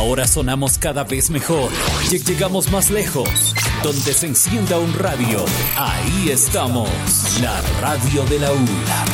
Ahora sonamos cada vez mejor. Llegamos más lejos. Donde se encienda un radio, ahí estamos. La radio de la U. La